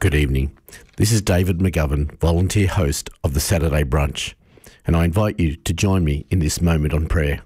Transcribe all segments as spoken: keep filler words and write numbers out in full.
Good evening. This is David McGovern, volunteer host of the Saturday Brunch, and I invite you to join me in this moment on prayer.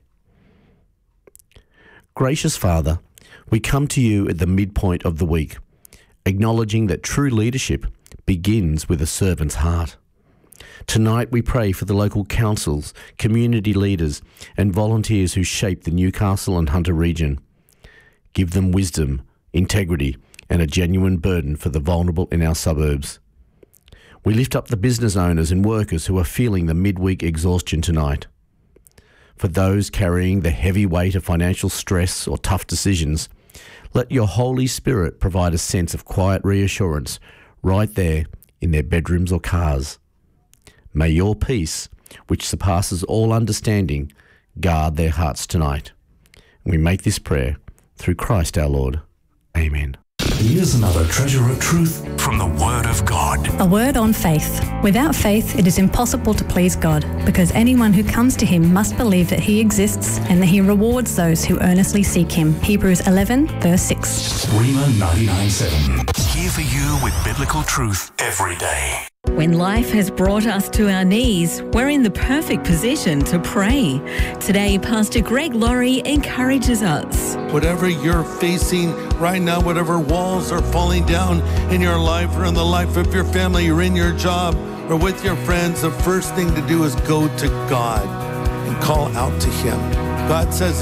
Gracious Father, we come to you at the midpoint of the week, acknowledging that true leadership begins with a servant's heart. Tonight we pray for the local councils, community leaders and volunteers who shape the Newcastle and Hunter region. Give them wisdom, integrity and a genuine burden for the vulnerable in our suburbs. We lift up the business owners and workers who are feeling the midweek exhaustion tonight. For those carrying the heavy weight of financial stress or tough decisions, let your Holy Spirit provide a sense of quiet reassurance right there in their bedrooms or cars. May your peace, which surpasses all understanding, guard their hearts tonight. We make this prayer through Christ our Lord. Amen. Here's another treasure of truth from the Word of God. A word on faith. Without faith, it is impossible to please God, because anyone who comes to him must believe that he exists and that he rewards those who earnestly seek him. Hebrews eleven, verse six. Rhema ninety-nine point seven. Here for you with biblical truth every day. When life has brought us to our knees, we're in the perfect position to pray. Today, Pastor Greg Laurie encourages us. Whatever you're facing right now, whatever walls are falling down in your life or in the life of your family or in your job or with your friends, the first thing to do is go to God and call out to Him. God says